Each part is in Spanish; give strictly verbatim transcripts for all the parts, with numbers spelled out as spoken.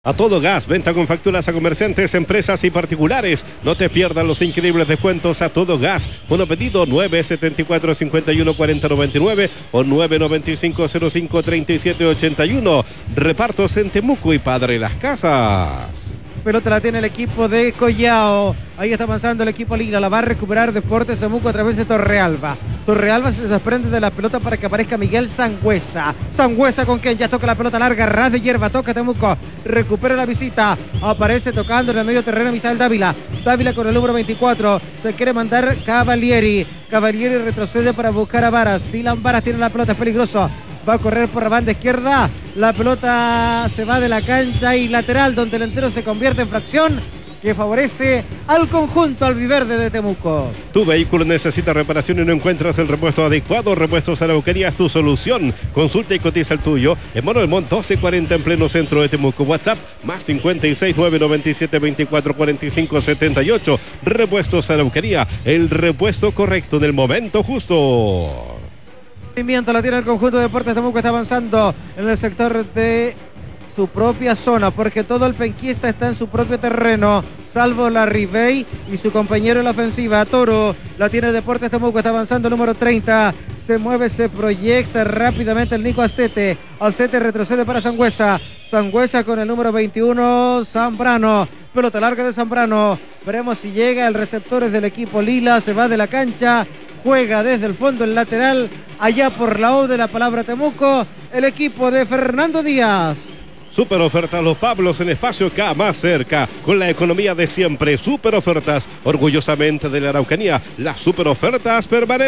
A todo gas, venta con facturas a comerciantes, empresas y particulares. No te pierdas los increíbles descuentos a todo gas. Fono pedido nueve setenta y cuatro, cincuenta y uno, cuarenta, noventa y nueve o nueve noventa y cinco, cero cinco, treinta y siete ochenta y uno. Repartos en Temuco y Padre Las Casas. Pelota la tiene el equipo de Collao. Ahí está avanzando el equipo Lila. La va a recuperar Deportes Temuco a través de Torrealba. Torrealba se desprende de la pelota para que aparezca Miguel Sangüesa. Sangüesa con quien ya toca la pelota larga. Ras de hierba, toca Temuco. Recupera la visita. Aparece tocando en el medio terreno Misael Dávila. Dávila con el número veinticuatro. Se quiere mandar Cavalieri. Cavalieri retrocede para buscar a Varas. Dylan Varas tiene la pelota, es peligroso. Va a correr por la banda izquierda. La pelota se va de la cancha y lateral, donde el entero se convierte en fracción que favorece al conjunto albiverde de Temuco. Tu vehículo necesita reparación y no encuentras el repuesto adecuado. Repuestos Araucanía es tu solución. Consulta y cotiza el tuyo en Manuel Montt doce cuarenta en pleno centro de Temuco. WhatsApp más cincuenta y seis, nueve noventa y siete, veinticuatro cuarenta y cinco, setenta y ocho. Repuestos Araucanía, el repuesto correcto en el momento justo. Movimiento la tiene el conjunto de Deportes Temuco, está avanzando en el sector de su propia zona, porque todo el penquista está en su propio terreno, salvo la Ribey y su compañero en la ofensiva. Toro la tiene Deportes Temuco, está avanzando el número treinta, se mueve, se proyecta rápidamente el Nico Astete. Astete retrocede para Sangüesa. Sangüesa con el número veintiuno, Zambrano. Pelota larga de Zambrano. Veremos si llega el receptor del equipo Lila, se va de la cancha. Juega desde el fondo el lateral, allá por la O de la palabra Temuco, el equipo de Fernando Díaz. Super ofertas Los Pablos en Espacio K, más cerca, con la economía de siempre. Super ofertas, orgullosamente de la Araucanía, las super ofertas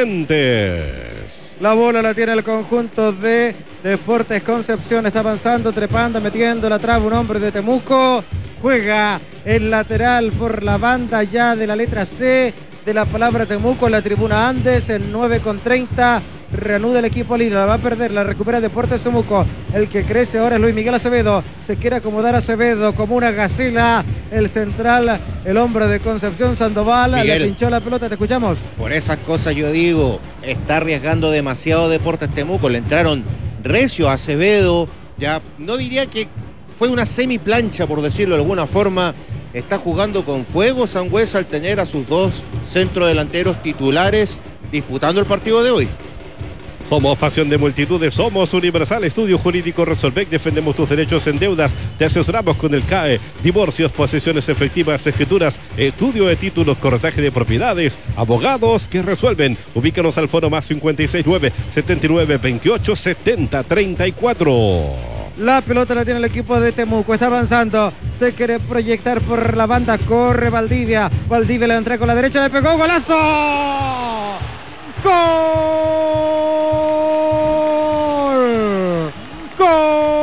permanentes. La bola la tiene el conjunto de Deportes Concepción, está avanzando, trepando, metiendo la traba un hombre de Temuco. Juega el lateral por la banda ya de la letra C de la palabra Temuco, en la tribuna Andes, en nueve con treinta, reanuda el equipo Lila, la va a perder, la recupera Deportes Temuco, el que crece ahora es Luis Miguel Acevedo, se quiere acomodar Acevedo como una gacela, el central, el hombre de Concepción Sandoval, Miguel, le pinchó la pelota, te escuchamos. Por esas cosas yo digo, está arriesgando demasiado Deportes Temuco, le entraron recio a Acevedo, ya no diría que fue una semiplancha, por decirlo de alguna forma. Está jugando con fuego Sangüesa al tener a sus dos centrodelanteros titulares disputando el partido de hoy. Somos pasión de multitudes, somos Universal Estudio Jurídico Resolvec, defendemos tus derechos en deudas, te asesoramos con el C A E, divorcios, posesiones efectivas, escrituras, estudio de títulos, corretaje de propiedades, abogados que resuelven. Ubícanos al foro más cincuenta y seis, nueve, setenta y nueve, veintiocho, setenta, treinta y cuatro. La pelota la tiene el equipo de Temuco, está avanzando, se quiere proyectar por la banda, corre Valdivia, Valdivia le entra con la derecha, le pegó, ¡golazo! ¡Gol! ¡Gol!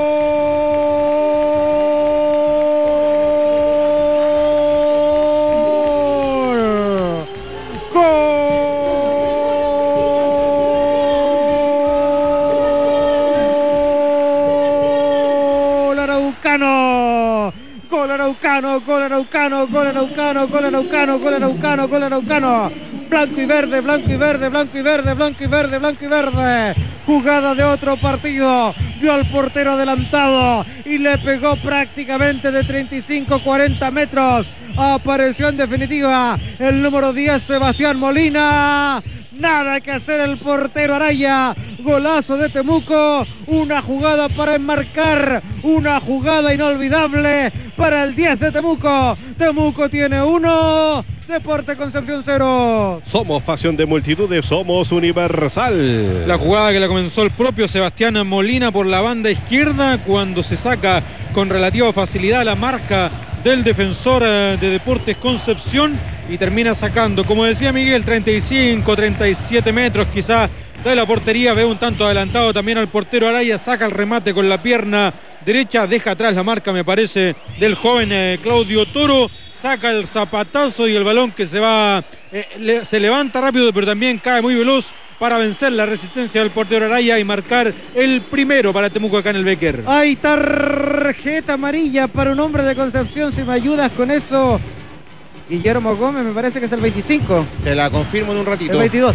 Gol araucano, gol araucano, gol araucano, gol araucano, gol araucano, gol araucano. Blanco y verde, blanco y verde, blanco y verde, blanco y verde, blanco y verde. Jugada de otro partido. Vio al portero adelantado y le pegó prácticamente de treinta y cinco a cuarenta metros. Apareció en definitiva el número diez, Sebastián Molina. Nada que hacer el portero Araya. Golazo de Temuco. Una jugada para enmarcar. Una jugada inolvidable para el diez de Temuco. Temuco tiene uno. Deportes Concepción cero. Somos pasión de multitudes, somos Universal. La jugada que la comenzó el propio Sebastián Molina por la banda izquierda, cuando se saca con relativa facilidad la marca del defensor de Deportes Concepción y termina sacando, como decía Miguel, treinta y cinco, treinta y siete metros quizá de la portería. Ve un tanto adelantado también al portero Araya, saca el remate con la pierna derecha, deja atrás la marca, me parece, del joven eh, Claudio Toro, saca el zapatazo y el balón que se va, eh, le, se levanta rápido, pero también cae muy veloz para vencer la resistencia del portero Araya y marcar el primero para Temuco acá en el Becker. Hay tarjeta amarilla para un hombre de Concepción, si me ayudas con eso. Guillermo Gómez, me parece que es el veinticinco. Te la confirmo en un ratito. El veintidós.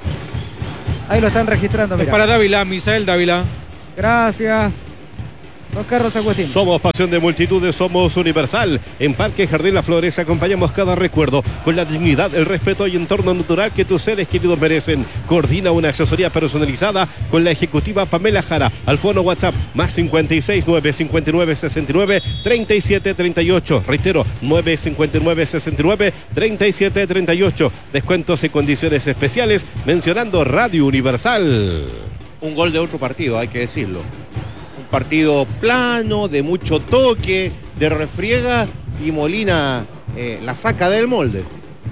Ahí lo están registrando, mira. Es para Dávila, Misael Dávila. Gracias. Don Carlos Agustín. Somos pasión de multitudes, somos Universal. En Parque Jardín Las Flores acompañamos cada recuerdo con la dignidad, el respeto y entorno natural que tus seres queridos merecen. Coordina una asesoría personalizada con la ejecutiva Pamela Jara. Al fono WhatsApp más cincuenta y seis, nueve cincuenta y nueve, sesenta y nueve, treinta y siete treinta y ocho. Reitero, nueve cincuenta y nueve, sesenta y nueve, treinta y siete treinta y ocho. Descuentos y condiciones especiales mencionando Radio Universal. Un gol de otro partido, hay que decirlo. Un partido plano, de mucho toque, de refriega, y Molina eh, la saca del molde.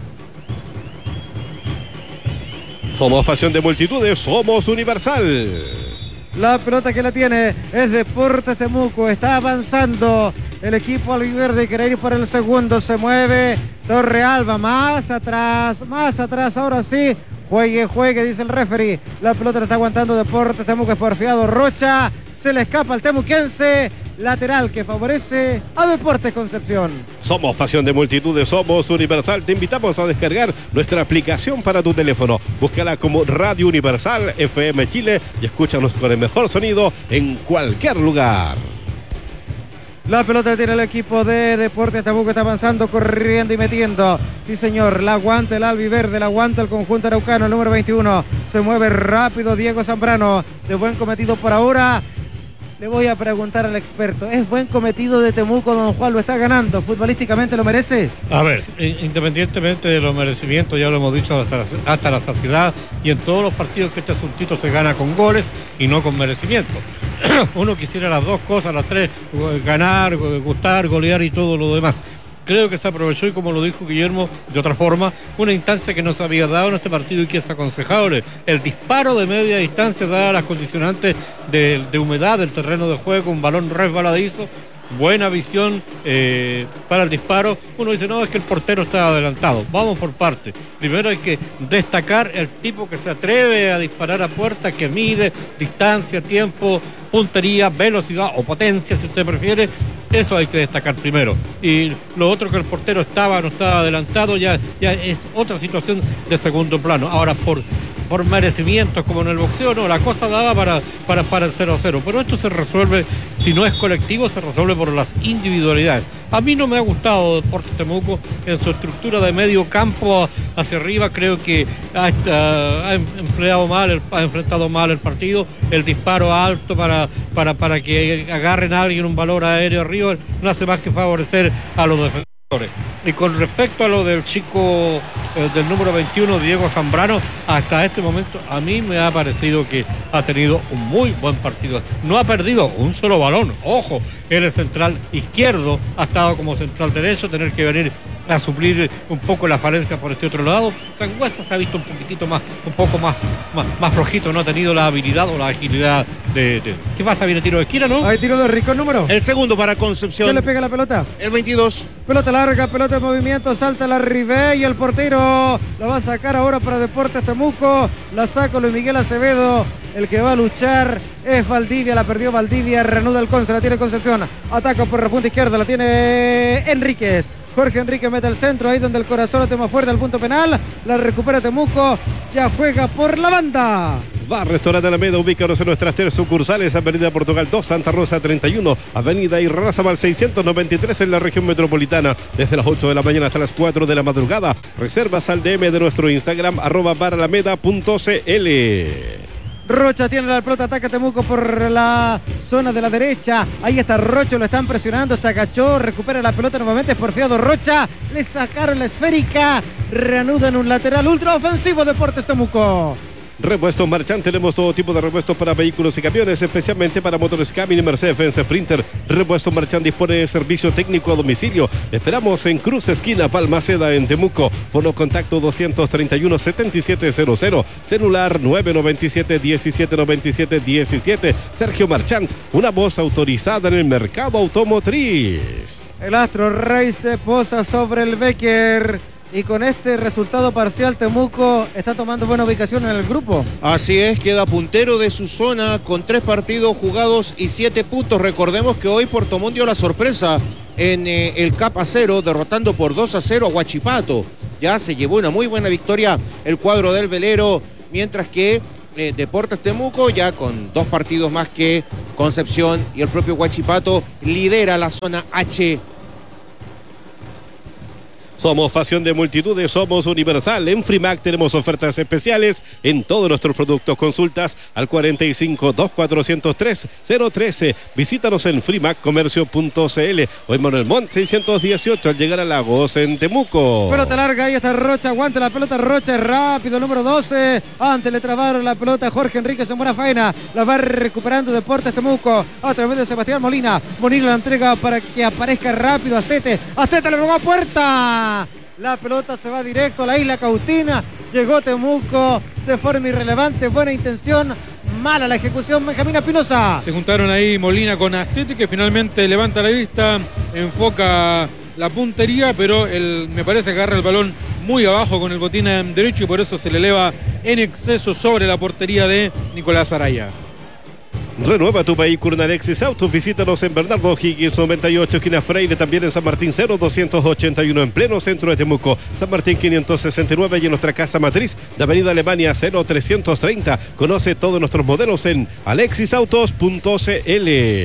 Somos pasión de multitudes, somos Universal. La pelota que la tiene es Deportes Temuco. Está avanzando el equipo albiverde. Quiere ir por el segundo. Se mueve Torrealba. Más atrás, más atrás. Ahora sí. Juegue, juegue, dice el referee. La pelota la está aguantando Deportes Temuco. Es porfiado Rocha. Se le escapa al temuquense. Lateral que favorece a Deportes Concepción. Somos pasión de multitudes, somos Universal. Te invitamos a descargar nuestra aplicación para tu teléfono. Búscala como Radio Universal F M Chile y escúchanos con el mejor sonido en cualquier lugar. La pelota tiene el equipo de Deportes Temuco, está avanzando, corriendo y metiendo. Sí, señor, la aguanta el albiverde, la aguanta el conjunto araucano, el número veintiuno. Se mueve rápido Diego Zambrano. De buen cometido por ahora. Le voy a preguntar al experto, ¿es buen cometido de Temuco, don Juan? ¿Lo está ganando? ¿Futbolísticamente lo merece? A ver, independientemente de los merecimientos, ya lo hemos dicho hasta, hasta la saciedad, y en todos los partidos que este asuntito se gana con goles y no con merecimiento. Uno quisiera las dos cosas, las tres, ganar, gustar, golear y todo lo demás. Creo que se aprovechó, y como lo dijo Guillermo, de otra forma, una instancia que no se había dado en este partido y que es aconsejable. El disparo de media distancia, dadas las condicionantes de, de humedad del terreno de juego, un balón resbaladizo, buena visión eh, para el disparo. Uno dice, no, es que el portero está adelantado. Vamos por parte. Primero hay que destacar el tipo que se atreve a disparar a puerta, que mide distancia, tiempo, puntería, velocidad o potencia, si usted prefiere. Eso hay que destacar primero. Y lo otro, que el portero estaba o no estaba adelantado, ya, ya es otra situación de segundo plano. Ahora, por, por merecimientos, como en el boxeo, no, la cosa daba para, para, para el cero a cero. Pero esto se resuelve, si no es colectivo, se resuelve por las individualidades. A mí no me ha gustado Deportes Temuco en su estructura de medio campo hacia arriba. Creo que ha, ha empleado mal, el, ha enfrentado mal el partido. El disparo alto para, para, para que agarren a alguien un valor aéreo arriba no hace más que favorecer a los defensores. Y con respecto a lo del chico eh, del número veintiuno, Diego Zambrano, hasta este momento a mí me ha parecido que ha tenido un muy buen partido. No ha perdido un solo balón. Ojo, él es central izquierdo, ha estado como central derecho, tener que venir a suplir un poco la falencia por este otro lado. Sangüesa se ha visto un poquitito más, un poco más, más, más flojito, no ha tenido la habilidad o la agilidad de, de... ¿Qué pasa? ¿Viene tiro de esquina, no? Hay tiro de Rico, el número. El segundo para Concepción. ¿Quién le pega la pelota? El veintidós. Pelota larga, pelota en movimiento, salta la Ribé y el portero la va a sacar ahora para Deportes Temuco. La saca Luis Miguel Acevedo. El que va a luchar es Valdivia, la perdió Valdivia, reanuda el Conce, la tiene Concepción. Ataca por la punta izquierda, la tiene Enríquez. Jorge Enrique mete el centro, ahí donde el corazón lo toma fuerte al punto penal. La recupera Temuco, ya juega por la banda. Bar Restaurante Alameda, ubícanos en nuestras tres sucursales: Avenida Portugal dos, Santa Rosa treinta y uno, Avenida Irarrázaval seiscientos noventa y tres en la región metropolitana. Desde las ocho de la mañana hasta las cuatro de la madrugada. Reservas al D M de nuestro Instagram, arroba baralameda punto cl. Rocha tiene la pelota, ataca Temuco por la zona de la derecha. Ahí está Rocha, lo están presionando, se agachó, recupera la pelota nuevamente, es porfiado Rocha. Le sacaron la esférica, reanudan un lateral ultra ofensivo Deportes Temuco. Repuestos Marchand, tenemos todo tipo de repuestos para vehículos y camiones, especialmente para motores Camry, Mercedes-Benz Sprinter. Repuestos Marchand dispone de servicio técnico a domicilio. Le esperamos en Cruz Esquina Palmaceda en Temuco. Fono contacto doscientos treinta y uno, setenta y siete cero cero. Celular nueve noventa y siete, diecisiete noventa y siete diecisiete. Sergio Marchand, una voz autorizada en el mercado automotriz. El Astro Rey se posa sobre el Becker. Y con este resultado parcial, Temuco está tomando buena ubicación en el grupo. Así es, queda puntero de su zona con tres partidos jugados y siete puntos. Recordemos que hoy Puerto Montt dio la sorpresa en eh, el Cap Acero, derrotando por dos a cero a Huachipato. Ya se llevó una muy buena victoria el cuadro del velero, mientras que eh, Deportes Temuco, ya con dos partidos más que Concepción, y el propio Huachipato lidera la zona H. Somos pasión de multitudes, somos Universal. En Frimac tenemos ofertas especiales en todos nuestros productos. Consultas al cuarenta y cinco, dos cuatrocientos tres, cero trece. Visítanos en frimac comercio punto cl o en Manuel Montt seiscientos dieciocho al llegar a Lagos en Temuco. Pelota larga, ahí está Rocha, aguanta la pelota Rocha, rápido, número doce. Antes le trabaron la pelota Jorge Enríquez en buena faena. La va recuperando Deportes Temuco a través de Sebastián Molina. Molina la entrega para que aparezca rápido Astete. Astete le pegó a puerta. La pelota se va directo a la isla Cautina. Llegó Temuco de forma irrelevante. Buena intención, mala la ejecución. Benjamín Espinosa. Se juntaron ahí Molina con Astete, que finalmente levanta la vista, enfoca la puntería, pero el, me parece que agarra el balón muy abajo con el botín derecho y por eso se le eleva en exceso sobre la portería de Nicolás Araya. Renueva tu vehículo en Alexis Autos. Visítanos en Bernardo Higgins noventa y ocho, esquina Freire. También en San Martín cero doscientos ochenta y uno, en pleno centro de Temuco. San Martín quinientos sesenta y nueve y en nuestra casa matriz de Avenida Alemania cero trescientos treinta. Conoce todos nuestros modelos en alexis autos punto cl.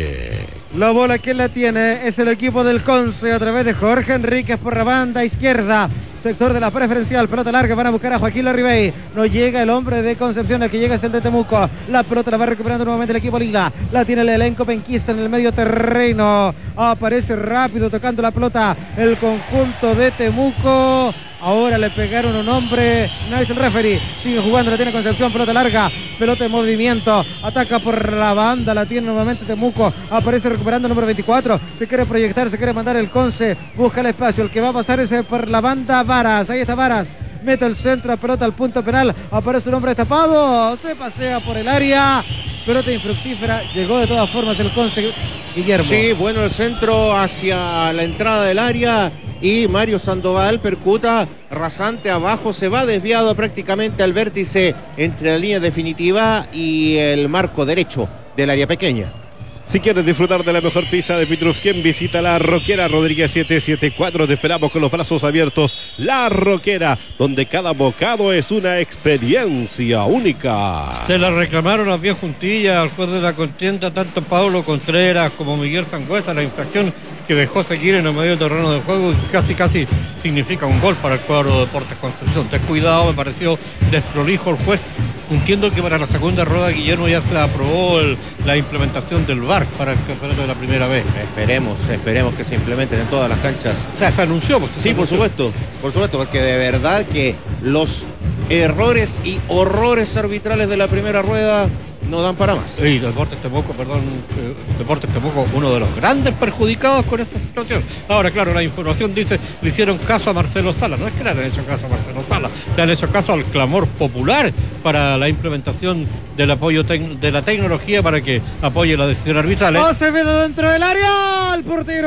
La bola, ¿quién la tiene? Es el equipo del Conce a través de Jorge Enríquez por la banda izquierda. Sector de la preferencial, pelota larga, van a buscar a Joaquín Larribey. No llega el hombre de Concepción, el que llega es el de Temuco. La pelota la va recuperando nuevamente el equipo Lila. La tiene el elenco penquista en el medio terreno. Aparece rápido tocando la pelota el conjunto de Temuco. Ahora le pegaron un hombre. No es el referee. Sigue jugando, la tiene Concepción. Pelota larga, pelota en movimiento. Ataca por la banda, la tiene nuevamente Temuco. Aparece recuperando el número veinticuatro. Se quiere proyectar, se quiere mandar el Conce. Busca el espacio. El que va a pasar es por la banda Varas. Ahí está Varas. Mete el centro, pelota al punto penal. Aparece un hombre destapado. Se pasea por el área. Pelota infructífera. Llegó de todas formas el Conce, Guillermo. Sí, bueno, el centro hacia la entrada del área. Y Mario Sandoval percuta rasante abajo, se va desviado prácticamente al vértice entre la línea definitiva y el marco derecho del área pequeña. Si quieres disfrutar de la mejor pizza de Pitrufquén, visita La Roquera, Rodríguez setecientos setenta y cuatro. Te esperamos con los brazos abiertos. La Roquera, donde cada bocado es una experiencia única. Se la reclamaron las bien juntillas al juez de la contienda, tanto Pablo Contreras como Miguel Sangüesa, la infracción que dejó seguir en el medio terreno del juego y casi casi significa un gol para el cuadro de Deportes Concepción. Descuidado, me pareció desprolijo el juez. Entiendo que para la segunda rueda, Guillermo, ya se aprobó el, la implementación del V A R para el campeonato de la primera vez. Esperemos, esperemos que se implementen en todas las canchas. O sea, se anunció. Pues, se sí, anunció. por supuesto, por supuesto, porque de verdad que los errores y horrores arbitrales de la primera rueda no dan para más. Sí, Deportes Temuco, perdón, eh, Deportes Temuco, uno de los grandes perjudicados con esta situación. Ahora, claro, la información dice, le hicieron caso a Marcelo Sala. No es que le han hecho caso a Marcelo Sala, le han hecho caso al clamor popular para la implementación del apoyo de la tecnología para que apoye la decisión arbitral. Acevedo dentro del área, el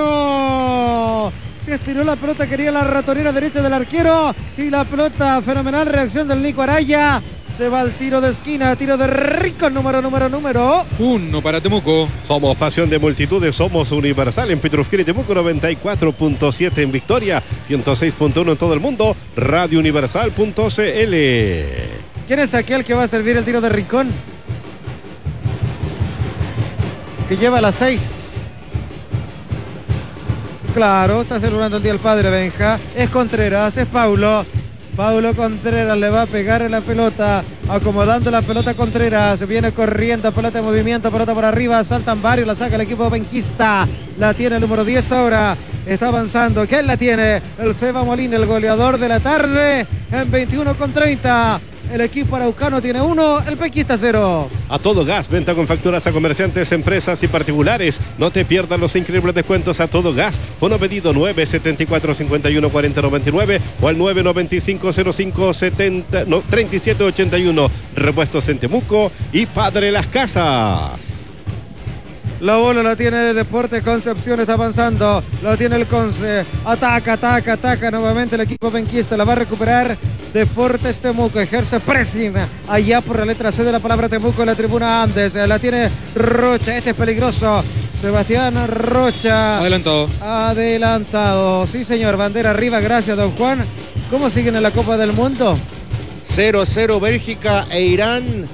portero se estiró la pelota, quería la ratonera derecha del arquero y la pelota, fenomenal reacción del Nico Araya. Se va al tiro de esquina, tiro de Rico, número, número, número. Uno para Temuco. Somos pasión de multitudes, somos Universal en Pitrufquén y Temuco, noventa y cuatro punto siete en Victoria, ciento seis punto uno en todo el mundo, radio universal punto cl. ¿Quién es aquel que va a servir el tiro de Rincón? Que lleva las seis. Claro, está celebrando el día del padre Benja. Es Contreras, es Paulo. Paulo Contreras le va a pegar en la pelota, acomodando la pelota Contreras, viene corriendo, pelota en movimiento, pelota por arriba, saltan varios, la saca el equipo benquista, la tiene el número diez ahora, está avanzando, ¿quién la tiene? El Seba Molina, el goleador de la tarde, en veintiuno con treinta. El equipo araucano tiene uno, el penquista cero. A todo gas, venta con facturas a comerciantes, empresas y particulares. No te pierdas los increíbles descuentos a todo gas. Fono pedido nueve setenta y cuatro cincuenta y uno cuarenta noventa y nueve o al nueve noventa y cinco cero cinco setenta, no, treinta y siete ochenta y uno. Repuestos en Temuco y Padre Las Casas. La bola la tiene Deportes Concepción, está avanzando, la tiene el Conce, ataca, ataca, ataca nuevamente el equipo benquista, la va a recuperar Deportes Temuco, ejerce pressing allá por la letra C de la palabra Temuco en la tribuna Andes, la tiene Rocha, este es peligroso, Sebastián Rocha. Adelantado. Adelantado, sí señor, bandera arriba, gracias don Juan. ¿Cómo siguen en la Copa del Mundo? cero a cero Bélgica e Irán.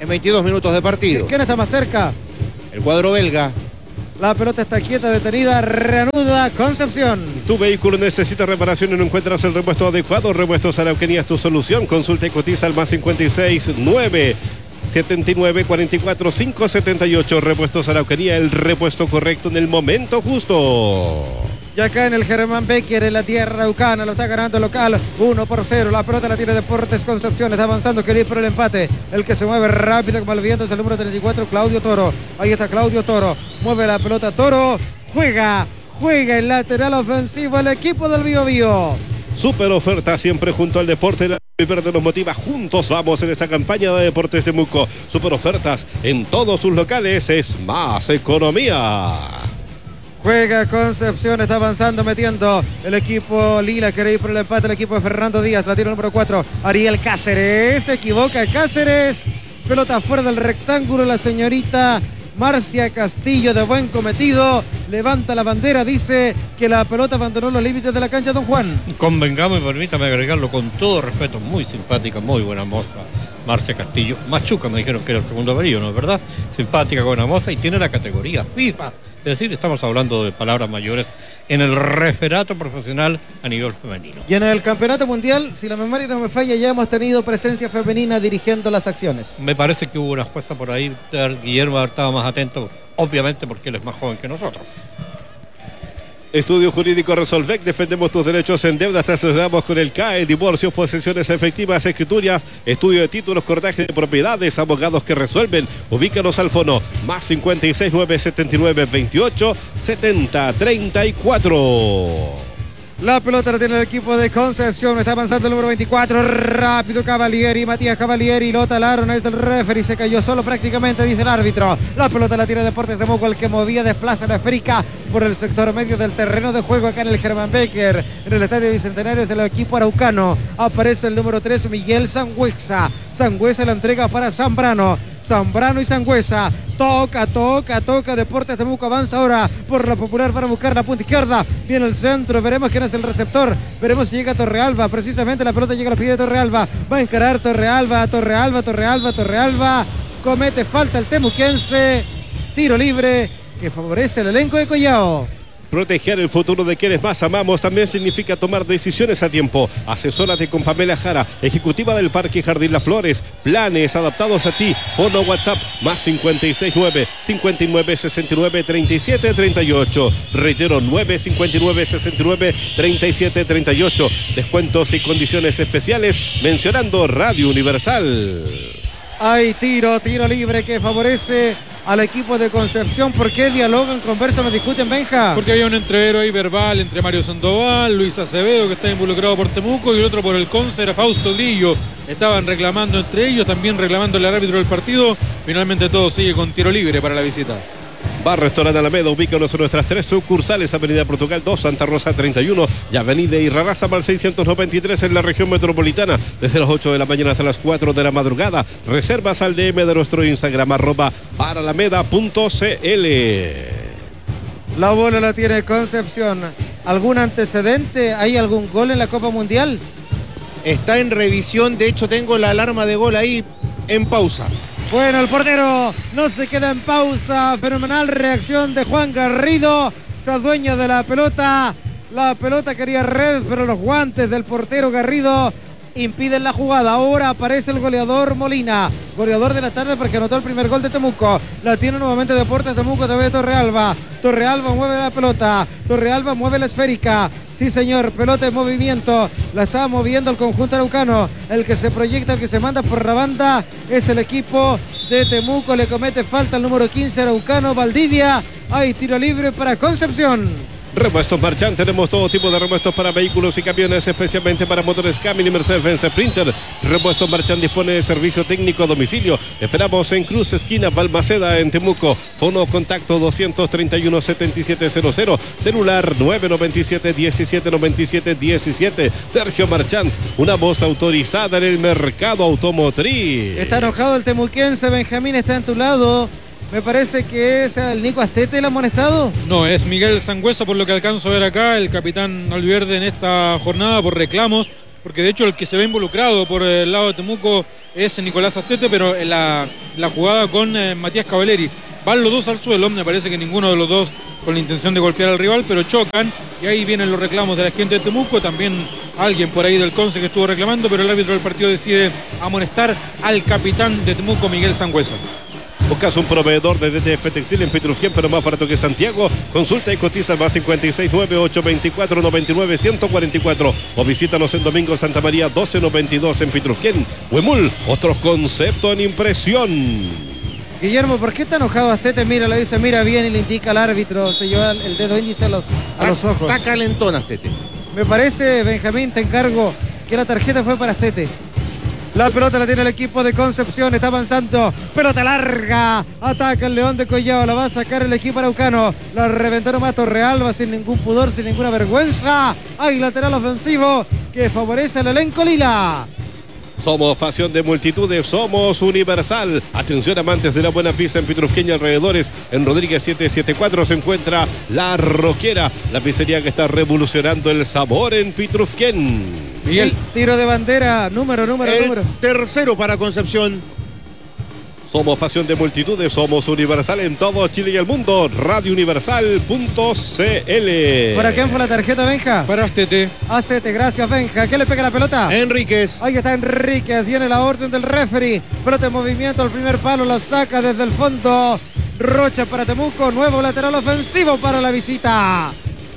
en veintidós minutos de partido. ¿Quién está más cerca? El cuadro belga. La pelota está quieta, detenida, reanuda Concepción. Tu vehículo necesita reparación y no encuentras el repuesto adecuado. Repuestos Araucanía es tu solución. Consulta y cotiza al más cincuenta y seis nueve setenta y nueve cuarenta y cuatro cinco setenta y ocho. Repuestos Araucanía, el repuesto correcto en el momento justo. Y acá en el Germán Becker, en la tierra araucana, lo está ganando el local uno por cero. La pelota la tiene Deportes Concepción. Está avanzando, quería ir por el empate. El que se mueve rápido como el viento es el número treinta y cuatro, Claudio Toro. Ahí está Claudio Toro. Mueve la pelota Toro. Juega, juega el lateral ofensivo el equipo del Bío Bío. Super oferta siempre junto al deporte. La Verde nos motiva. Juntos vamos en esta campaña de Deportes Temuco. Super ofertas en todos sus locales. Es más economía. Juega Concepción, está avanzando, metiendo el equipo Lila, quiere ir por el empate, el equipo de Fernando Díaz, la tira número cuatro, Ariel Cáceres, se equivoca Cáceres, pelota fuera del rectángulo, la señorita Marcia Castillo de buen cometido, levanta la bandera, dice que la pelota abandonó los límites de la cancha, don Juan. Convengamos y permítame agregarlo con todo respeto, muy simpática, muy buena moza, Marcia Castillo. Machuca me dijeron que era el segundo apellido, ¿no es verdad? Simpática, buena moza y tiene la categoría FIFA. Es decir, estamos hablando de palabras mayores en el referato profesional a nivel femenino. Y en el campeonato mundial, si la memoria no me falla, ya hemos tenido presencia femenina dirigiendo las acciones. Me parece que hubo una jueza por ahí, Guillermo estaba más atento, obviamente porque él es más joven que nosotros. Estudio Jurídico Resolvec, defendemos tus derechos en deuda, te asesoramos con el C A E, divorcios, posesiones efectivas, escrituras, estudio de títulos, cortaje de propiedades, abogados que resuelven. Ubícanos al fono más cincuenta y seis nueve setenta y nueve veintiocho setenta treinta y cuatro. La pelota la tiene el equipo de Concepción. Está avanzando el número veinticuatro. Rápido Cavalieri. Matías Cavalieri. Lo talaron. Es el referee. Se cayó solo prácticamente, dice el árbitro. La pelota la tiene Deportes Temuco. El que movía desplaza la esférica por el sector medio del terreno de juego acá en el Germán Becker. En el estadio Bicentenario es el equipo araucano. Aparece el número tres, Miguel Sangüesa. Sangüesa la entrega para Zambrano. Zambrano y Sangüesa, toca, toca, toca, Deportes Temuco avanza ahora por la Popular para buscar la punta izquierda, viene el centro, veremos quién es el receptor, veremos si llega Torrealba, precisamente la pelota llega a los pies de Torrealba, va a encarar Torrealba, Torrealba, Torrealba, Torrealba, comete falta el temuquense, tiro libre que favorece el elenco de Collao. Proteger el futuro de quienes más amamos también significa tomar decisiones a tiempo. Asesórate con Pamela Jara, ejecutiva del Parque Jardín Las Flores. Planes adaptados a ti. Fono WhatsApp más cincuenta y seis nueve cincuenta y nueve sesenta y nueve treinta y siete treinta y ocho. Reitero, nueve cincuenta y nueve sesenta y nueve treinta y siete treinta y ocho. Descuentos y condiciones especiales mencionando Radio Universal. Hay tiro, tiro libre que favorece al equipo de Concepción. ¿Por qué dialogan, conversan o discuten, Benja? Porque había un entrevero ahí verbal entre Mario Sandoval, Luis Acevedo, que está involucrado por Temuco, y el otro por el Conce era Fausto Grillo. Estaban reclamando entre ellos, también reclamando al árbitro del partido. Finalmente todo sigue con tiro libre para la visita. Bar Restaurante Alameda, ubícanos en nuestras tres sucursales, Avenida Portugal dos, Santa Rosa treinta y uno y Avenida Irarrázamal seiscientos noventa y tres en la región metropolitana, desde las ocho de la mañana hasta las cuatro de la madrugada. Reservas al D M de nuestro Instagram, arroba baralameda punto c l. La bola la tiene Concepción. ¿Algún antecedente? ¿Hay algún gol en la Copa Mundial? Está en revisión, de hecho tengo la alarma de gol ahí en pausa. Bueno, el portero no se queda en pausa. Fenomenal reacción de Juan Garrido. Se adueña de la pelota. La pelota quería red, pero los guantes del portero Garrido impiden la jugada. Ahora aparece el goleador Molina. Goleador de la tarde porque anotó el primer gol de Temuco. La tiene nuevamente Deportes Temuco a través de Torrealba. Torrealba mueve la pelota. Torrealba mueve la esférica. Sí, señor, pelota en movimiento. La está moviendo el conjunto araucano. El que se proyecta, el que se manda por la banda es el equipo de Temuco. Le comete falta el número quince araucano, Valdivia. Hay tiro libre para Concepción. Repuestos Marchand, tenemos todo tipo de repuestos para vehículos y camiones, especialmente para motores Camry y Mercedes-Benz Sprinter. Repuestos Marchand dispone de servicio técnico a domicilio. Esperamos en Cruz Esquina Balmaceda en Temuco. Fono contacto doscientos treinta y uno setenta y siete cero cero. Celular nueve noventa y siete diecisiete noventa y siete diecisiete. Sergio Marchand, una voz autorizada en el mercado automotriz. Está enojado el temuquense. Benjamín está en tu lado. Me parece que es el Nico Astete el amonestado. No, es Miguel Sangüesa, por lo que alcanzo a ver acá, el capitán albiverde en esta jornada por reclamos porque de hecho el que se ve involucrado por el lado de Temuco es Nicolás Astete, pero en la, la jugada con eh, Matías Cavaleri. Van los dos al suelo, me parece que ninguno de los dos con la intención de golpear al rival, pero chocan y ahí vienen los reclamos de la gente de Temuco, también alguien por ahí del Conce que estuvo reclamando, pero el árbitro del partido decide amonestar al capitán de Temuco, Miguel Sangüesa. Buscas un proveedor de D T F Textil en Petrufquén, pero más barato que Santiago. Consulta y cotiza al más cincuenta y seis, nueve ocho veinticuatro, noventa y nueve, ciento cuarenta y cuatro o visítanos en Domingo Santa María doce noventa y dos en Petrufquén. Huemul, otros conceptos en impresión. Guillermo, ¿por qué está enojado Astete? Mira, le dice, mira bien y le indica al árbitro, se lleva el dedo índice a los, a los ojos. Está calentón Astete. Me parece, Benjamín, te encargo que la tarjeta fue para Astete. La pelota la tiene el equipo de Concepción, está avanzando, pelota larga, ataca el León de Collao, la va a sacar el equipo araucano, la reventaron más Torrealba sin ningún pudor, sin ninguna vergüenza. Hay lateral ofensivo que favorece al elenco lila. Somos pasión de multitudes, somos Universal. Atención amantes de la buena pizza en Petrufquén y alrededores. En Rodríguez setecientos setenta y cuatro se encuentra La Roquera, la pizzería que está revolucionando el sabor en Petrufquén. Miguel. Tiro de bandera, número, número, el número. Tercero para Concepción. Somos pasión de multitudes, somos Universal en todo Chile y el mundo. radio universal punto c l. ¿Para quién fue la tarjeta, Benja? Para Astete. Astete, gracias, Benja. ¿Quién le pega la pelota? Enríquez. Ahí está Enríquez, viene la orden del referee. Pelota en movimiento, el primer palo lo saca desde el fondo. Rocha para Temuco, nuevo lateral ofensivo para la visita.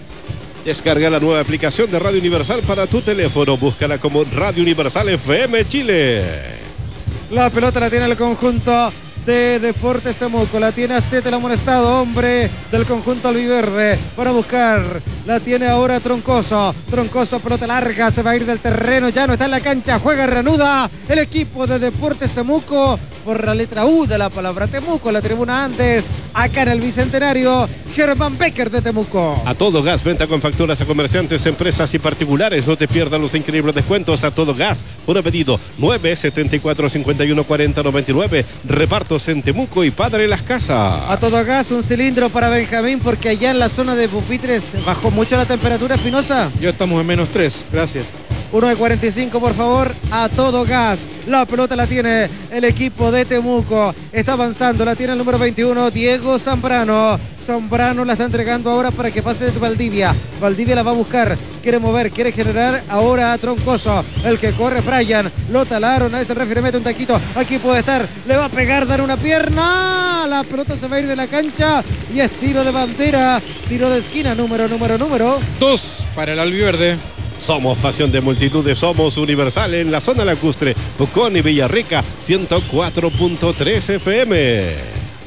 Descarga la nueva aplicación de Radio Universal para tu teléfono. Búscala como Radio Universal F M Chile. La pelota la tiene el conjunto de Deportes Temuco. La tiene Astete, el amonestado hombre del conjunto albiverde. Para buscar, la tiene ahora Troncoso. Troncoso, pelota larga, se va a ir del terreno. Ya no está en la cancha, juega, reanuda el equipo de Deportes Temuco. Por la letra U de la palabra Temuco, la tribuna antes, acá en el Bicentenario, Germán Becker de Temuco. A Todo Gas, venta con facturas a comerciantes, empresas y particulares. No te pierdas los increíbles descuentos. A Todo Gas, por pedido nueve setenta y cuatro, cincuenta y uno, cuarenta, noventa y nueve. Repartos en Temuco y Padre Las Casas. A Todo Gas, un cilindro para Benjamín, porque allá en la zona de pupitres bajó mucho la temperatura, Espinosa. Ya estamos en menos tres, gracias. uno de cuarenta y cinco, por favor, A Todo Gas. La pelota la tiene el equipo de Temuco. Está avanzando, la tiene el número veintiuno, Diego Zambrano. Zambrano la está entregando ahora para que pase de Valdivia. Valdivia la va a buscar, quiere mover, quiere generar ahora a Troncoso. El que corre Brian, lo talaron, a este refiere, mete un taquito. Aquí puede estar, le va a pegar, dar una pierna. La pelota se va a ir de la cancha y es tiro de bandera, tiro de esquina, número, número, número. Dos para el albiverde. Somos pasión de multitudes, somos Universal en la zona lacustre, Pucón y Villarrica, ciento cuatro punto tres F M.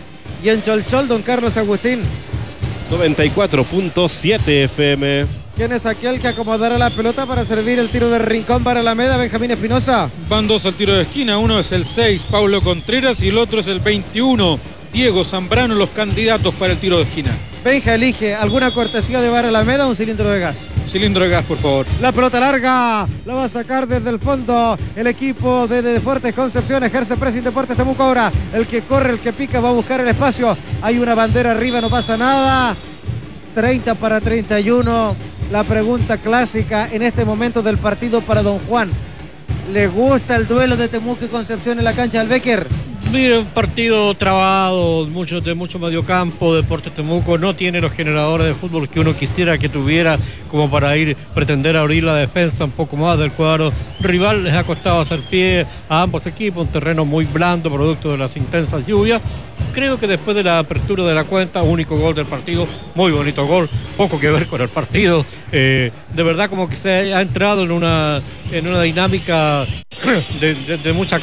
Y en Cholchol, don Carlos Agustín. noventa y cuatro punto siete F M. ¿Quién es aquel que acomodará la pelota para servir el tiro de rincón para Alameda, Benjamín Espinosa? Van dos al tiro de esquina, uno es el seis, Paulo Contreras, y el otro es el veintiuno, Diego Zambrano, los candidatos para el tiro de esquina. Benja elige alguna cortesía de Bar Alameda o un cilindro de gas. Cilindro de gas, por favor. La pelota larga, la va a sacar desde el fondo el equipo de Deportes Concepción. Ejerce pressing Deportes Temuco ahora. El que corre, el que pica, va a buscar el espacio. Hay una bandera arriba, no pasa nada. treinta para treinta y uno. La pregunta clásica en este momento del partido para don Juan. ¿Le gusta el duelo de Temuco y Concepción en la cancha del Becker? Mira, un partido trabado, mucho, de mucho mediocampo. Deportes Temuco no tiene los generadores de fútbol que uno quisiera que tuviera, como para ir pretender abrir la defensa un poco más del cuadro rival. Les ha costado hacer pie a ambos equipos, un terreno muy blando, producto de las intensas lluvias. Creo que después de la apertura de la cuenta, único gol del partido, muy bonito gol, poco que ver con el partido. Eh, de verdad como que se ha entrado en una, en una dinámica de, de, de mucha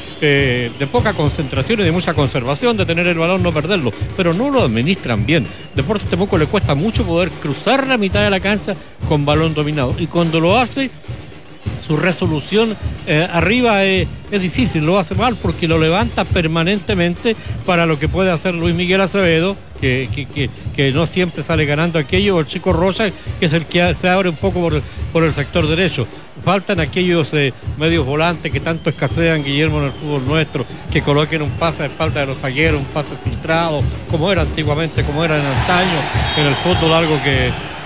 eh, de poca concentración y de mucha conservación, de tener el balón, no perderlo, pero no lo administran bien. Deportes Temuco le cuesta mucho poder cruzar la mitad de la cancha con balón dominado, y cuando lo hace, su resolución eh, arriba es, es difícil, lo hace mal porque lo levanta permanentemente para lo que puede hacer Luis Miguel Acevedo, que, que, que, que no siempre sale ganando aquello, o el Chico Rocha, que es el que se abre un poco por, por el sector derecho. Faltan aquellos eh, medios volantes que tanto escasean, Guillermo, en el fútbol nuestro, que coloquen un pase de espalda de los zagueros, un pase filtrado, como era antiguamente, como era en antaño en el fútbol, algo que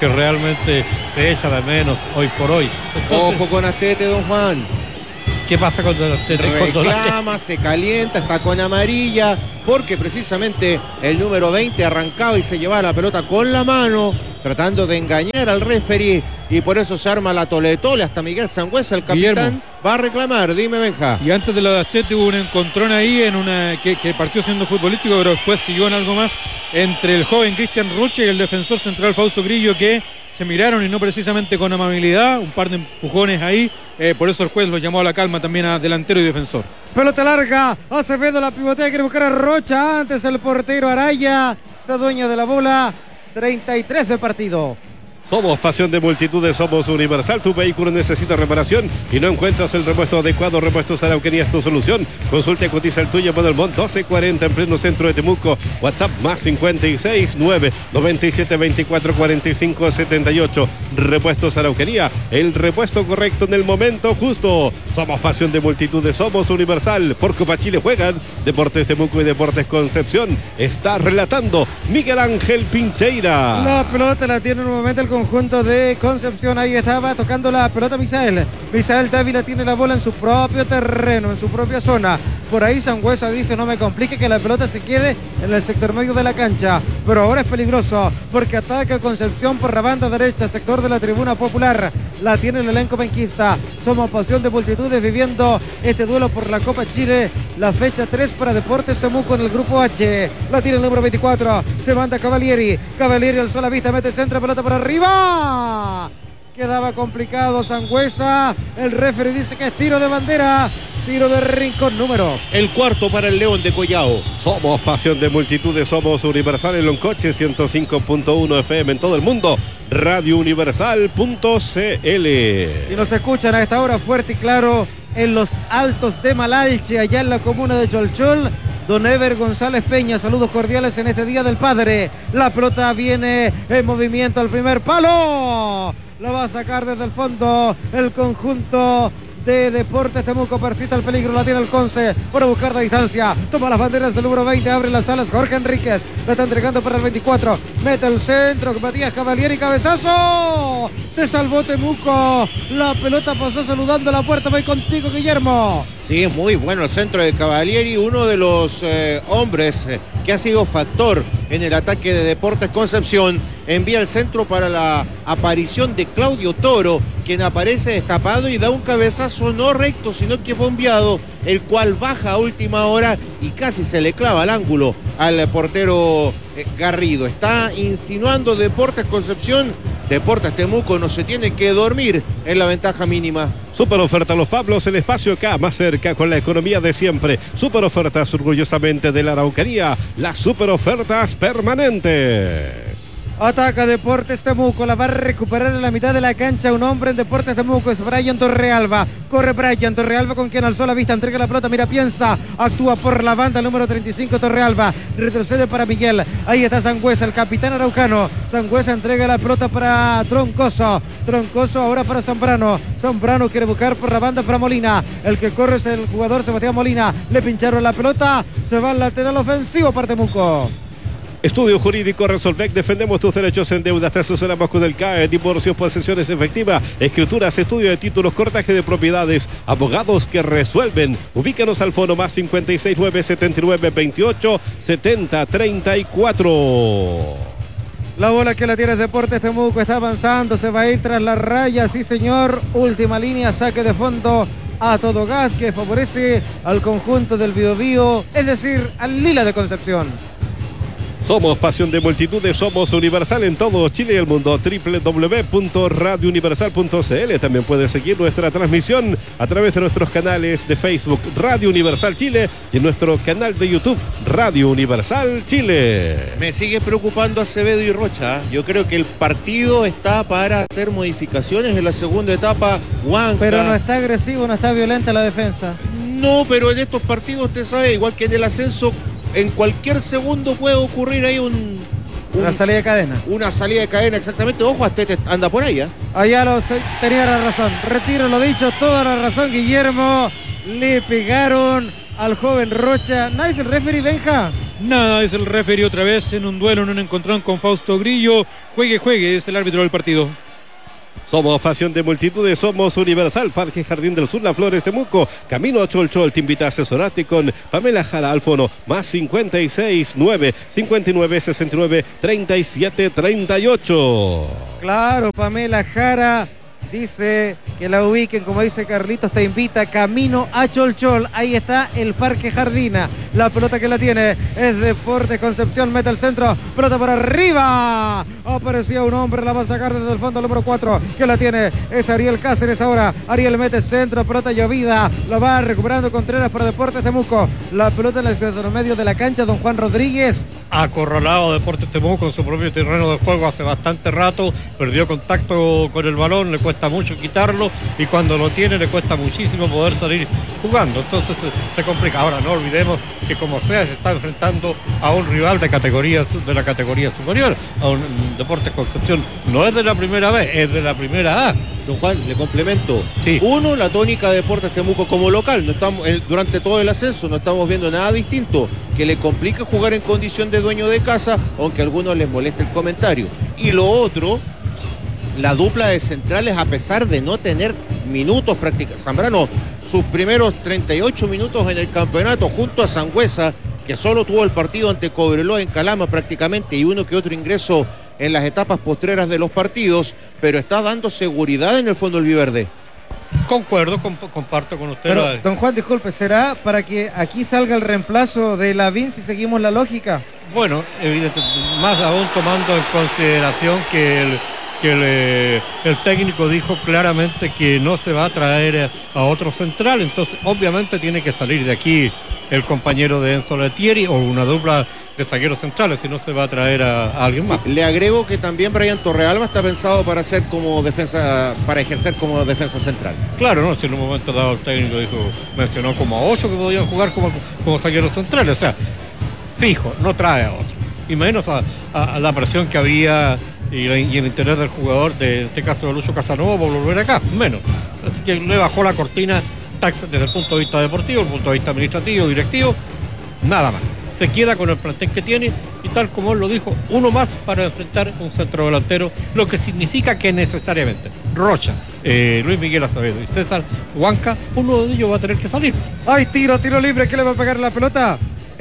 que realmente se echa de menos hoy por hoy. Entonces, ojo con Astete, don Juan. ¿qué pasa con Astete? Reclama, se calienta, está con amarilla, porque precisamente el número veinte arrancaba y se llevaba la pelota con la mano, tratando de engañar al referee, y por eso se arma la toletole. Hasta Miguel Sangüesa, el capitán, Guillermo, va a reclamar. Dime, Benja. Y antes de lo de Astete hubo un encontrón ahí en una que, que partió siendo futbolístico, pero después siguió en algo más entre el joven Cristian Ruche y el defensor central Fausto Grillo, que se miraron y no precisamente con amabilidad, un par de empujones ahí, eh, por eso el juez los llamó a la calma también a delantero y defensor. Pelota larga, Acevedo la pivotea, quiere buscar a Rocha, antes el portero Araya, se adueña de la bola, treinta y tres de partido. Somos pasión de multitudes, somos Universal. Tu vehículo necesita reparación y no encuentras el repuesto adecuado. Repuestos Araucanía es tu solución. Consulta y cotiza el tuyo por el Mont doce cuarenta en pleno centro de Temuco. WhatsApp más cincuenta y seis, nueve, noventa y siete, veinticuatro, cuarenta y cinco, setenta y ocho. Repuestos Araucanía, el repuesto correcto en el momento justo. Somos pasión de multitudes, somos Universal. Por Copa Chile juegan Deportes Temuco y Deportes Concepción. Está relatando Miguel Ángel Pincheira. La pelota la tiene nuevamente el conjunto de Concepción. Ahí estaba tocando la pelota Misael. Misael Dávila tiene la bola en su propio terreno, en su propia zona. Por ahí Sangüesa dice: no me complique que la pelota se quede en el sector medio de la cancha. Pero ahora es peligroso porque ataca Concepción por la banda derecha, sector de la tribuna popular. La tiene el elenco penquista. Somos pasión de multitudes viviendo este duelo por la Copa Chile. La fecha tres para Deportes Temuco en el grupo H. La tiene el número veinticuatro. Se manda Cavalieri. Cavalieri alzó la vista, mete centro, pelota por arriba. Quedaba complicado Sangüesa. El referee dice que es tiro de bandera. Tiro de rincón número. El cuarto para el León de Collao. Somos pasión de multitudes, somos Universal en Loncoche, ciento cinco punto uno F M en todo el mundo. radio universal punto c l. Y nos escuchan a esta hora fuerte y claro en los Altos de Malalche, allá en la comuna de Cholchol. Don Ever González Peña, saludos cordiales en este Día del Padre. La pelota viene en movimiento al primer palo. La va a sacar desde el fondo el conjunto de Deportes Temuco. Persiste el peligro, la tiene el Conce para buscar la distancia. Toma las banderas del número veinte, abre las alas Jorge Enríquez. La está entregando para el veinticuatro. Mete el centro, Matías Cavalieri, cabezazo. Se salvó Temuco. La pelota pasó saludando la puerta. Voy contigo, Guillermo. Sí, es muy bueno el centro de Cavalieri, uno de los eh, hombres eh, que ha sido factor en el ataque de Deportes Concepción. Envía el centro para la aparición de Claudio Toro, quien aparece destapado y da un cabezazo no recto, sino que bombeado, el cual baja a última hora y casi se le clava al ángulo al portero eh, Garrido. Está insinuando Deportes Concepción. Deportes Temuco no se tiene que dormir en la ventaja mínima. Super oferta Los Pablos, el espacio acá más cerca con la economía de siempre. Super ofertas orgullosamente de la Araucanía, las super ofertas permanentes. Ataca Deportes Temuco, la va a recuperar en la mitad de la cancha un hombre en Deportes Temuco, es Brian Torrealba. Corre Brian Torrealba con quien alzó la vista, entrega la pelota, mira, piensa, actúa por la banda, el número treinta y cinco Torrealba, retrocede para Miguel, ahí está Sangüesa, el capitán araucano. Sangüesa entrega la pelota para Troncoso, Troncoso ahora para Zambrano, Zambrano quiere buscar por la banda para Molina, el que corre es el jugador Sebastián Molina, le pincharon la pelota, se va al lateral ofensivo para Temuco. Estudio Jurídico Resolvec, defendemos tus derechos en deudas, te asesoramos con el C A E, divorcios, posesiones efectivas, escrituras, estudio de títulos, cortaje de propiedades, abogados que resuelven. Ubícanos al fono más cincuenta y seis, nueve, setenta y nueve, veintiocho, setenta, treinta y cuatro. La bola que la tiene Deportes Temuco, está avanzando, se va a ir tras la raya, sí señor, última línea, saque de fondo a todo gas que favorece al conjunto del Biobío, es decir, al Lila de Concepción. Somos pasión de multitudes, somos Universal en todo Chile y el mundo. doble u doble u doble u punto radio universal punto c l. También puedes seguir nuestra transmisión a través de nuestros canales de Facebook Radio Universal Chile y en nuestro canal de YouTube Radio Universal Chile. Me sigue preocupando Acevedo y Rocha. Yo creo que el partido está para hacer modificaciones en la segunda etapa. Huanca. Pero no está agresivo, no está violenta la defensa. No, pero en estos partidos usted sabe, igual que en el ascenso, en cualquier segundo puede ocurrir ahí un, un una salida de cadena. Una salida de cadena, exactamente. Ojo, Astete anda por ahí, ¿eh? Allá lo tenía la razón. Retiro lo dicho, toda la razón, Guillermo. Le pegaron al joven Rocha. ¿Nadie es el referee, Benja? nada, es el referee otra vez en un duelo, en un encontrón con Fausto Grillo. Juegue, juegue, es el árbitro del partido. Somos pasión de multitudes, somos Universal, Parque Jardín del Sur, Las Flores, Temuco, Camino a Cholchol. Te invita a asesorarte con Pamela Jara al fono más cincuenta y seis, nueve, cincuenta y nueve, sesenta y nueve, treinta y siete, treinta y ocho. Claro, Pamela Jara dice que la ubiquen, como dice Carlitos, te invita Camino a Cholchol. Ahí está el Parque Jardina. La pelota que la tiene es Deportes Concepción, mete al centro, pelota por arriba. Aparecía un hombre, la va a sacar desde el fondo, número cuatro, que la tiene es Ariel Cáceres ahora. Ariel mete centro, pelota llovida, la va recuperando Contreras para Deportes Temuco. La pelota en el medio de la cancha, don Juan Rodríguez. Acorralado Deportes Temuco en su propio terreno de juego hace bastante rato, perdió contacto con el balón, le cuesta mucho quitarlo y cuando lo tiene le cuesta muchísimo poder salir jugando, entonces se, se complica. Ahora no olvidemos que como sea se está enfrentando a un rival de categoría de la categoría superior, a un Deportes Concepción, no es de la primera vez, es de la primera A. Don Juan, le complemento. Sí. Uno, la tónica de Deportes Temuco como local. No estamos, el, durante todo el ascenso no estamos viendo nada distinto, que le complica jugar en condición de dueño de casa, aunque a algunos les moleste el comentario. Y lo otro, la dupla de centrales, a pesar de no tener minutos prácticos. Zambrano, sus primeros treinta y ocho minutos en el campeonato junto a Sangüesa, que solo tuvo el partido ante Cobreloa en Calama prácticamente y uno que otro ingreso en las etapas postreras de los partidos, pero está dando seguridad en el fondo albiverde. Concuerdo, comp comparto con usted. Pero, don Juan, disculpe, ¿será para que aquí salga el reemplazo de Lavín si seguimos la lógica? Bueno, evidente, más aún tomando en consideración que el que el, el técnico dijo claramente que no se va a traer a otro central, entonces obviamente tiene que salir de aquí el compañero de Enzo Letieri o una dupla de zagueros centrales, si no se va a traer a, a alguien más. Sí, le agrego que también Brian Torrealba está pensado para hacer como defensa, para ejercer como defensa central. Claro, no, si en un momento dado el técnico dijo, mencionó como a ocho que podían jugar como, como zagueros centrales, o sea, fijo, no trae a otro. Y menos a, a, a la presión que había y, y el interés del jugador, de este caso de Lucho Casanova, por volver acá, menos. Así que le bajó la cortina desde el punto de vista deportivo, el punto de vista administrativo, directivo, nada más. Se queda con el plantel que tiene y tal como él lo dijo, uno más para enfrentar un centro delantero, lo que significa que necesariamente Rocha, eh, Luis Miguel Acevedo y César Huanca, uno de ellos va a tener que salir. ¡Ay, tiro, tiro libre! ¿Qué le va a pegar la pelota?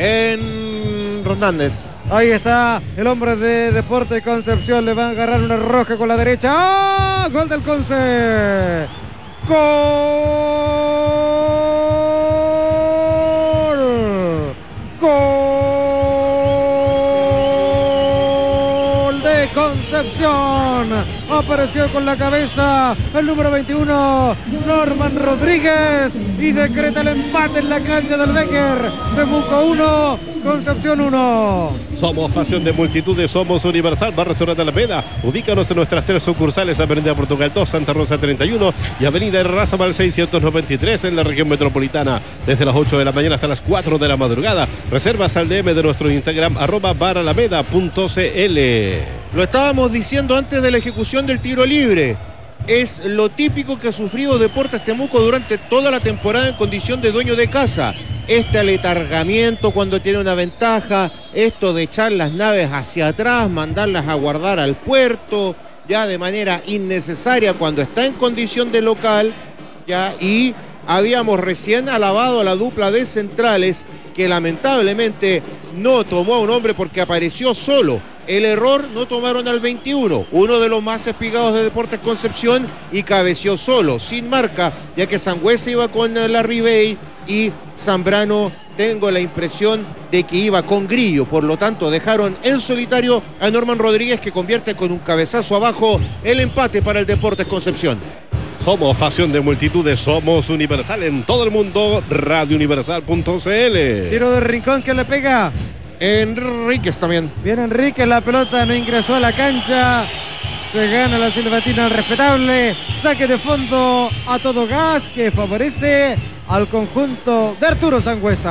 En Rondández. Ahí está el hombre de Deportes Concepción, le va a agarrar una roja con la derecha. ¡Ah! ¡Gol del Conce! ¡Gol! ¡Gol de Concepción! Apareció con la cabeza el número veintiuno, Norman Rodríguez, y decreta el empate en la cancha del Becker. Temuco uno, Concepción uno. Somos pasión de multitudes, somos Universal, Bar Restaurante Alameda. Ubícanos en nuestras tres sucursales, Avenida Portugal dos, Santa Rosa treinta y uno y Avenida Errázuriz seiscientos noventa y tres en la región metropolitana. Desde las ocho de la mañana hasta las cuatro de la madrugada. Reservas al D M de nuestro Instagram, arroba baralameda punto cl. Lo estábamos diciendo antes de la ejecución del tiro libre. Es lo típico que ha sufrido Deportes Temuco durante toda la temporada en condición de dueño de casa. Este aletargamiento cuando tiene una ventaja, esto de echar las naves hacia atrás, mandarlas a guardar al puerto, ya de manera innecesaria cuando está en condición de local, ya, y habíamos recién alabado a la dupla de centrales que lamentablemente no tomó a un hombre porque apareció solo. El error, no tomaron al veintiuno, uno de los más espigados de Deportes Concepción, y cabeció solo, sin marca, ya que Sangüesa iba con la Ribey y Zambrano, tengo la impresión de que iba con Grillo. Por lo tanto, dejaron en solitario a Norman Rodríguez, que convierte con un cabezazo abajo el empate para el Deportes Concepción. Somos pasión de multitudes, somos Universal en todo el mundo, radio universal punto cl. Tiro de Rincón que le pega. Enríquez también. Bien Enríquez, la pelota no ingresó a la cancha. Se gana la silbatina al respetable. Saque de fondo a todo gas que favorece al conjunto de Arturo Sangüesa.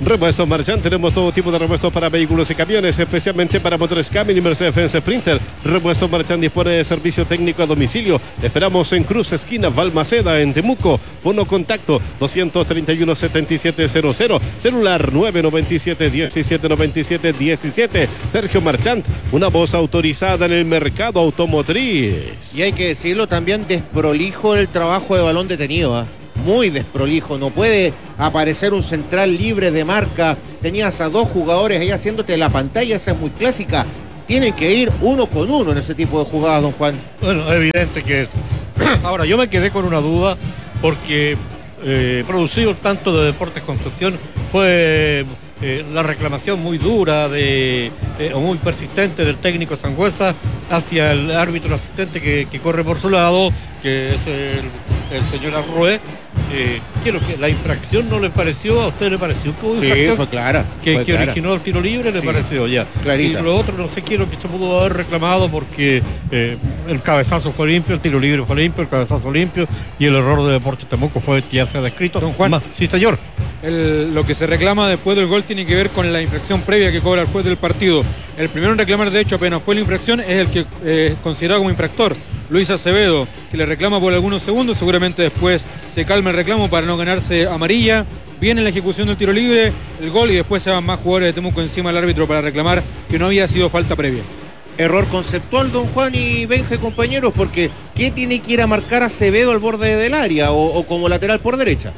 Repuestos Marchand, tenemos todo tipo de repuestos para vehículos y camiones, especialmente para motores Cummins y Mercedes-Benz Sprinter. Repuestos Marchand dispone de servicio técnico a domicilio. Le esperamos en Cruz, esquina Balmaceda, en Temuco. Fono contacto doscientos treinta y uno, setenta y siete cero cero. Celular nueve noventa y siete, diecisiete noventa y siete diecisiete. Sergio Marchand, una voz autorizada en el mercado automotriz. Y hay que decirlo también, desprolijo el trabajo de balón detenido, ¿eh? Muy desprolijo, no puede aparecer un central libre de marca. Tenías a dos jugadores ahí haciéndote la pantalla, esa es muy clásica. Tienen que ir uno con uno en ese tipo de jugadas, don Juan. Bueno, es evidente que es. Ahora, yo me quedé con una duda porque eh, producido tanto de Deportes Concepción fue eh, la reclamación muy dura de, eh, o muy persistente del técnico Sangüesa hacia el árbitro asistente que, que corre por su lado, que es el, el señor Arrué. Eh, quiero que la infracción no le pareció, ¿a usted le pareció que hubo Sí, infracción? fue clara. Que, fue que clara. originó el tiro libre, le Sí, pareció ya. clarita. Y lo otro, no sé qué es lo que se pudo haber reclamado porque eh, el cabezazo fue limpio, el tiro libre fue limpio, el cabezazo limpio y el error de Deportes Temuco fue que ya se ha descrito. Don Juan. Ma- Sí, señor. El- lo que se reclama después del gol tiene que ver con la infracción previa que cobra el juez del partido. El primero en reclamar, de hecho, apenas fue la infracción, es el que eh, considerado como infractor, Luis Acevedo, que le reclama por algunos segundos. Seguramente después se calma el reclamo para no ganarse amarilla. Viene la ejecución del tiro libre, el gol, y después se van más jugadores de Temuco encima del árbitro para reclamar que no había sido falta previa. Error conceptual, don Juan y Benja, compañeros, porque ¿qué tiene que ir a marcar Acevedo al borde del área o, o como lateral por derecha?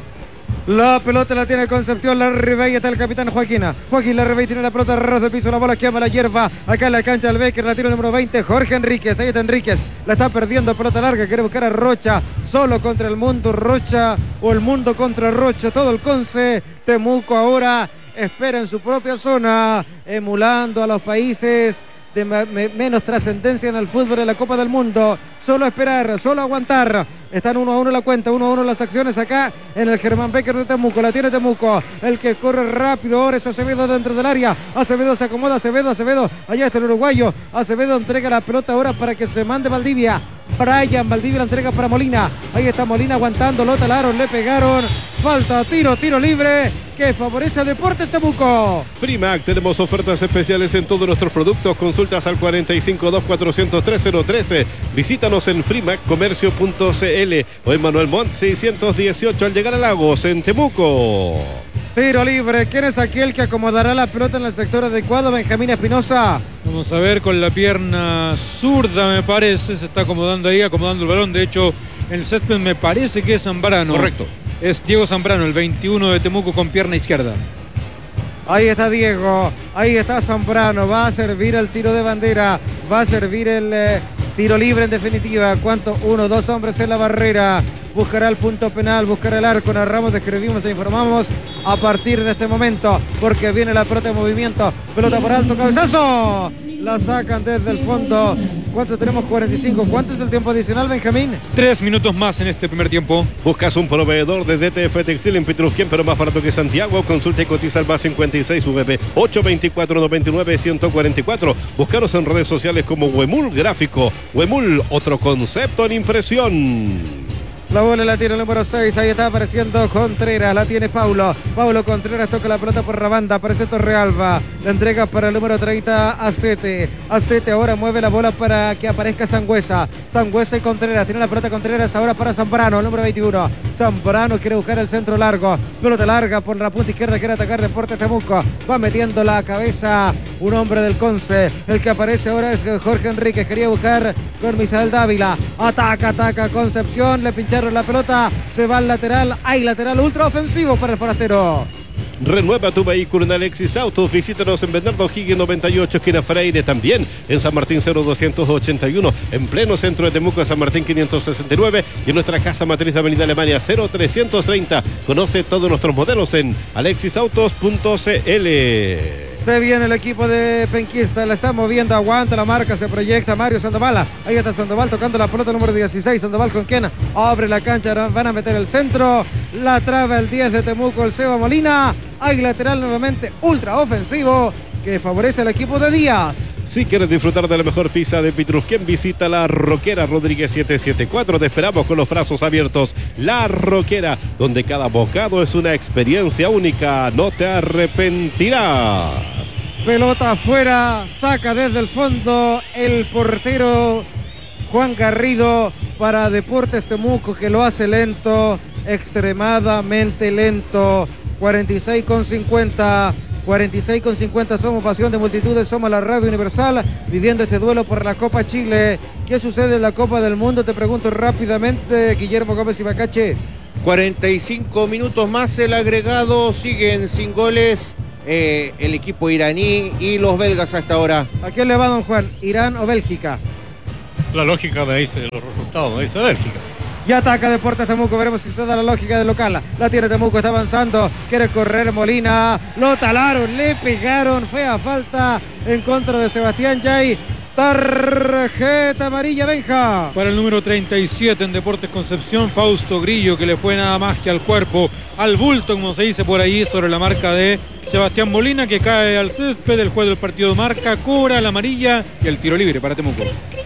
La pelota la tiene Concepción, la Ribey, está el capitán Joaquín. Joaquín la Ribey tiene la pelota, ras de piso, la bola quema la hierba. Acá en la cancha del Becker, la tira el número veinte, Jorge Enríquez. Ahí está Enríquez, la está perdiendo, pelota larga, quiere buscar a Rocha. Solo contra el mundo Rocha, o el mundo contra Rocha. Todo el Conce. Temuco ahora espera en su propia zona, emulando a los países de me- me- menos trascendencia en el fútbol en la Copa del Mundo. Solo esperar, solo aguantar. Están uno a uno la cuenta, uno a uno las acciones acá en el Germán Becker de Temuco. La tiene Temuco, el que corre rápido ahora es Acevedo dentro del área. Acevedo se acomoda, Acevedo, Acevedo, allá está el uruguayo. Acevedo entrega la pelota ahora para que se mande Valdivia. Brian Valdivia la entrega para Molina. Ahí está Molina aguantando, lo talaron, le pegaron. Falta, tiro, tiro libre que favorece a Deportes Temuco. Frimac, tenemos ofertas especiales en todos nuestros productos. Consultas al cuarenta y cinco, dos cuatrocientos, tres cero trece. Visítanos en frimac comercio punto c l o en Manuel Montt seiscientos dieciocho al llegar a Lagos, en Temuco. Tiro libre, ¿quién es aquel que acomodará la pelota en el sector adecuado? Benjamín Espinosa. Vamos a ver con la pierna zurda, me parece, se está acomodando ahí, acomodando el balón. De hecho, en el césped me parece que es Zambrano. Correcto. Es Diego Zambrano, el veintiuno de Temuco, con pierna izquierda. Ahí está Diego, ahí está Zambrano, va a servir el tiro de bandera, va a servir el eh, tiro libre en definitiva. ¿Cuánto? Uno, dos hombres en la barrera, buscará el punto penal, buscará el arco. Narramos, describimos e informamos a partir de este momento, porque viene la pelota en movimiento, pelota por alto, cabezazo, la sacan desde el fondo. ¿Cuánto tenemos? cuarenta y cinco. ¿Cuánto es el tiempo adicional, Benjamín? Tres minutos más en este primer tiempo. ¿Buscas un proveedor de D T F Textil en Petrufquén, pero más barato que Santiago? Consulta y cotiza al más cincuenta y seis V P ocho veinticuatro, noventa y nueve, ciento cuarenta y cuatro. Búscanos en redes sociales como Huemul Gráfico. Huemul, otro concepto en impresión. La bola la tiene el número seis, ahí está apareciendo Contreras, la tiene Paulo. Paulo Contreras toca la pelota por la banda, aparece Torrealba. La entrega para el número treinta, Astete. Astete ahora mueve la bola para que aparezca Sangüesa. Sangüesa y Contreras, tiene la pelota Contreras ahora para Zambrano, el número veintiuno. Zambrano quiere buscar el centro largo. Pelota larga por la punta izquierda, quiere atacar Deportes Temuco. Va metiendo la cabeza un hombre del Conce. El que aparece ahora es Jorge Enríquez, quería buscar con Misael Dávila. Ataca, ataca Concepción, le pincharon la pelota, se va al lateral, hay lateral ultra ofensivo para el forastero. Renueva tu vehículo en Alexis Autos. Visítanos en Bernardo Higgins noventa y ocho, esquina Freire. También en San Martín cero doscientos ochenta y uno, en pleno centro de Temuco, San Martín quinientos sesenta y nueve, y en nuestra casa matriz de Avenida Alemania cero trescientos treinta. Conoce todos nuestros modelos en alexis autos punto c l. Se viene el equipo de Penquista, la está moviendo, aguanta la marca, se proyecta Mario Sandoval. Ahí está Sandoval tocando la pelota número dieciséis. Sandoval con quien abre la cancha, van a meter el centro. La traba el diez de Temuco, el Seba Molina. Hay lateral nuevamente ultra ofensivo que favorece al equipo de Díaz. Si quieres disfrutar de la mejor pizza de Pitrufquén, visita La Roquera Rodríguez siete siete cuatro. Te esperamos con los brazos abiertos. La Roquera, donde cada bocado es una experiencia única. No te arrepentirás. Pelota afuera, saca desde el fondo el portero Juan Garrido para Deportes Temuco, que lo hace lento, extremadamente lento. cuarenta y seis con cincuenta. cuarenta y seis con cincuenta, somos pasión de multitudes, somos la Radio Universal, viviendo este duelo por la Copa Chile. ¿Qué sucede en la Copa del Mundo? Te pregunto rápidamente, Guillermo Gómez Ibacache. cuarenta y cinco minutos más el agregado, siguen sin goles eh, el equipo iraní y los belgas hasta ahora. ¿A quién le va, don Juan? ¿Irán o Bélgica? La lógica me dice los resultados, me dice Bélgica. Y ataca Deportes Temuco, veremos si se da la lógica del local. La tiene Temuco, está avanzando, quiere correr Molina, lo talaron, le pegaron, fea falta en contra de Sebastián Yay. Tarjeta amarilla, Benja. Para el número treinta y siete en Deportes Concepción, Fausto Grillo, que le fue nada más que al cuerpo, al bulto, como se dice por ahí, sobre la marca de Sebastián Molina, que cae al césped. El juez del partido marca, cobra la amarilla y el tiro libre para Temuco.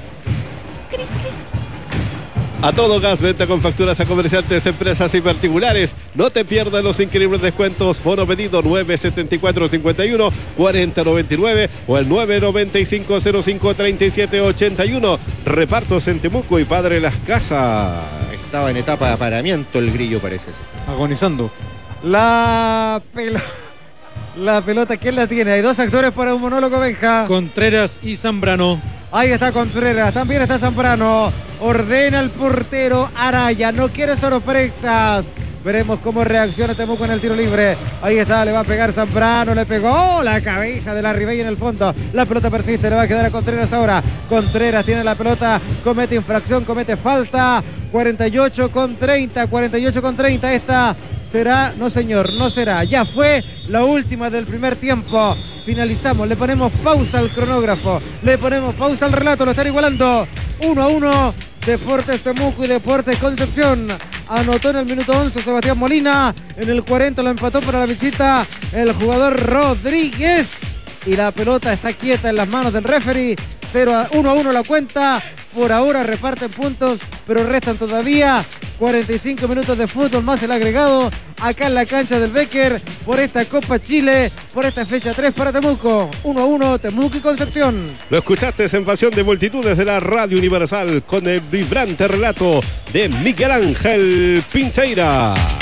A todo gas, venta con facturas a comerciantes, empresas y particulares. No te pierdas los increíbles descuentos. Fono pedido nueve setenta y cuatro cincuenta y uno cuarenta noventa y nueve o el nueve noventa y cinco cero cinco treinta y siete ochenta y uno. Repartos en Temuco y Padre Las Casas. Estaba en etapa de apareamiento el Grillo, parece. Agonizando. La pelota. La pelota, ¿quién la tiene? Hay dos actores para un monólogo, Benja. Contreras y Zambrano. Ahí está Contreras, también está Zambrano. Ordena el portero Araya, no quiere sorpresas. Veremos cómo reacciona Temuco en el tiro libre. Ahí está, le va a pegar Zambrano, le pegó la cabeza de la Ribey en el fondo. La pelota persiste, le va a quedar a Contreras ahora. Contreras tiene la pelota, comete infracción, comete falta. cuarenta y ocho con treinta, cuarenta y ocho con treinta. Esta será, no señor, no será. Ya fue la última del primer tiempo. Finalizamos, le ponemos pausa al cronógrafo, le ponemos pausa al relato, lo están igualando. uno a uno, Deportes Temuco y Deportes Concepción. Anotó en el minuto once Sebastián Molina, en el cuarenta lo empató para la visita el jugador Rodríguez. Y la pelota está quieta en las manos del referee. uno a uno la cuenta. Por ahora reparten puntos, pero restan todavía cuarenta y cinco minutos de fútbol más el agregado acá en la cancha del Becker por esta Copa Chile, por esta fecha tres para Temuco. uno a uno, Temuco y Concepción. Lo escuchaste en Pasión de Multitudes de la Radio Universal con el vibrante relato de Miguel Ángel Pincheira.